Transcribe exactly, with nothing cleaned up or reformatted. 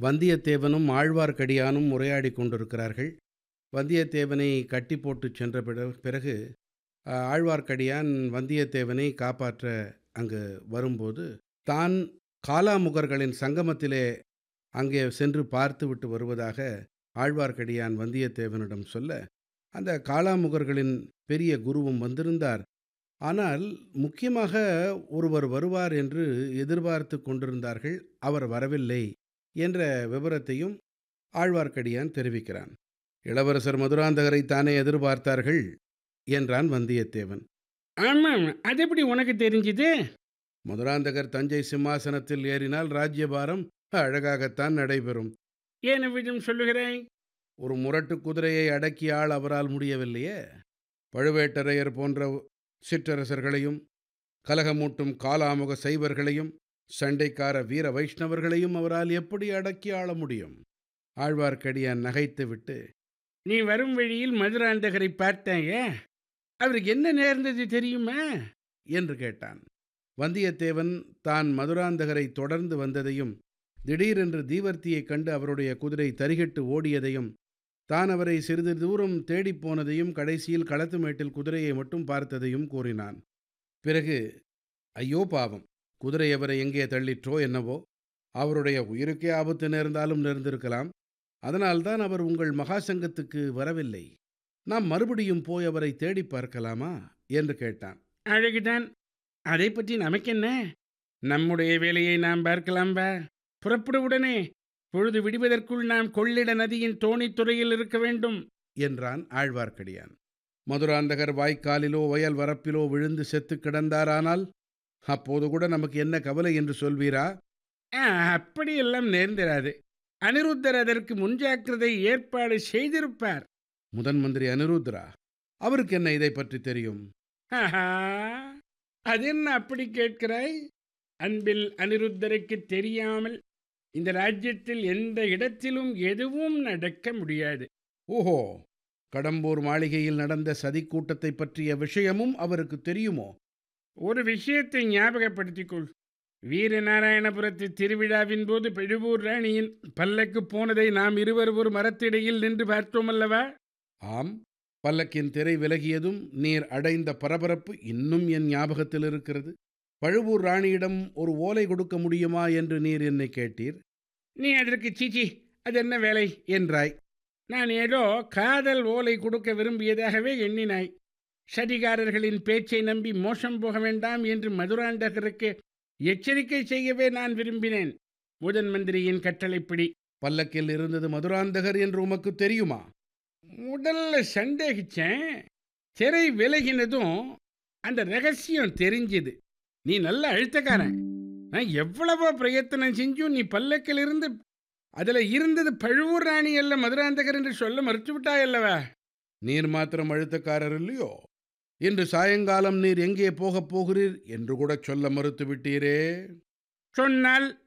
வந்தியத்தேவனும் ஆழ்வார்க்கடியானும் உரையாடிக் கொண்டிருக்கிறார்கள். வந்தியத்தேவனை கட்டி போட்டுச் சென்ற பிட பிறகு அ ஆழ்வார்க்கடியான் வந்தியத்தேவனை காப்பாற்ற அங்கு வரும்போது, தான் காலாமுகர்களின் சங்கமத்திலே அங்கே சென்று பார்த்துவிட்டு வருவதாக ஆழ்வார்க்கடியான் வந்தியத்தேவனிடம் சொல்ல, அந்த காலாமுகர்களின் பெரிய குருவும் வந்திருந்தார். ஆனால் முக்கியமாக ஒருவர் வருவார் என்று எதிர்பார்த்துக் கொண்டிருந்தார்கள். அவர் வரவில்லை என்ற விவரத்தையும் ஆழ்வார்க்கடியான் தெரிவிக்கிறான். இளவரசர் மதுராந்தகரைத் தானே எதிர்பார்த்தார்கள் என்றான் வந்தியத்தேவன். ஆமாம், அது எப்படி உனக்கு தெரிஞ்சுது? மதுராந்தகர் தஞ்சை சிம்மாசனத்தில் ஏறினால் ராஜ்யபாரம் அழகாகத்தான் நடைபெறும். ஏன் இவ்விதம் சொல்லுகிறாய்? ஒரு முரட்டு குதிரையை அடக்கிய ஆள் அவரால் முடியவில்லையே. பழுவேட்டரையர் போன்ற சிற்றரசர்களையும், கலகமூட்டும் காலாமுக சைவர்களையும், சண்டைக்கார வீர வைஷ்ணவர்களையும் அவரால் எப்படி அடக்கி ஆள முடியும்? ஆழ்வார்க்கடியான் நகைத்துவிட்டு, நீ வரும் வழியில் மதுராந்தகரை பார்த்தாயே, அவருக்கு என்ன நேர்ந்தது தெரியுமா? என்று கேட்டான். வந்தியத்தேவன் தான் மதுராந்தகரை தொடர்ந்து வந்ததையும், திடீரென்று தீவர்த்தியைக் கண்டு அவருடைய குதிரை தரிகட்டு ஓடியதையும், தான் அவரை சிறிது தூரம் தேடிப் போனதையும், கடைசியில் களத்து மேட்டில் குதிரையை மட்டும் பார்த்ததையும் கூறினான். பிறகு, ஐயோ பாவம், குதிரை அவரை எங்கே தள்ளிற்றோ என்னவோ, அவருடைய உயிருக்கே ஆபத்து நேர்ந்தாலும் நேர்ந்திருக்கலாம். அதனால்தான் அவர் உங்கள் மகாசங்கத்துக்கு வரவில்லை. நாம் மறுபடியும் போய் அவரை தேடிப் பார்க்கலாமா என்று கேட்டான். அழகுதான். அதை பற்றி நமக்கென்ன? நம்முடைய வேலையை நாம் பார்க்கலாம். வா, புறப்படு உடனே. பொழுது விடுவதற்குள் நாம் கொள்ளிட நதியின் தோணித்துறையில் இருக்க வேண்டும் என்றான் ஆழ்வார்க்கடியான். மதுராந்தகர் வாய்க்காலிலோ வயல் வரப்பிலோ விழுந்து செத்து கிடந்தாரானால் அப்போது கூட நமக்கு என்ன கவலை என்று சொல்வீரா? ஆ, அப்படியெல்லாம் நேர்ந்திராது. அனிருத்தர் அதற்கு முன்ஜாக்கிரதை ஏற்பாடு செய்திருப்பார். முதன் மந்திரி அனிருத்தரா? அவருக்கு என்ன இதை பற்றி தெரியும்? ஆஹா, அது என்ன அப்படி கேட்கிறாய்? அன்பில் அனிருத்தருக்கு தெரியாமல் இந்த ராஜ்யத்தில் எந்த இடத்திலும் எதுவும் நடக்க முடியாது. ஓஹோ, கடம்பூர் மாளிகையில் நடந்த சதிக்கூட்டத்தை பற்றிய விஷயமும் அவருக்கு தெரியுமோ? ஒரு விஷயத்தை ஞாபகப்படுத்திக் கொள். வீரநாராயணபுரத்து திருவிழாவின் போது பழுவூர் ராணியின் பல்லக்கு போனதை நாம் இருவர் ஒரு மரத்திடையில் நின்று பார்த்தோம் அல்லவா? ஆம், பல்லக்கின் திரை விலகியதும் நீர் அடைந்த பரபரப்பு இன்னும் என் ஞாபகத்தில் இருக்கிறது. பழுவூர் ராணியிடம் ஒரு ஓலை கொடுக்க முடியுமா என்று நீர் என்னை கேட்டீர். நீ அதற்கு சீச்சி, அது என்ன வேலை என்றாய். நான் ஏதோ காதல் ஓலை கொடுக்க விரும்பியதாகவே எண்ணினாய். சதிகாரர்களின் பேச்சை நம்பி மோசம் போக வேண்டாம் என்று மதுராந்தகருக்கு எச்சரிக்கை செய்யவே நான் விரும்பினேன். முதன் மந்திரியின் கட்டளைப்படி. பல்லக்கில் இருந்தது மதுராந்தகர் என்று உமக்கு தெரியுமா? முதல்ல சந்தேகிச்சேன். திரை விலகினதும் அந்த ரகசியம் தெரிஞ்சுது. நீ நல்ல அழுத்தக்காரன். நான் எவ்வளவோ பிரயத்தனம் செஞ்சும் நீ பல்லக்கில் இருந்து அதில் இருந்தது பழுவூர் ராணி அல்ல மதுராந்தகர் என்று சொல்ல மறுத்துவிட்டாயல்லவா? நீர் மாத்திரம் அழுத்தக்காரர் இல்லையோ? இன்று சாயங்காலம் நீர் எங்கே போகப் போகிறீர் என்று கூட சொல்ல மறுத்து விட்டீரே. சொன்னால்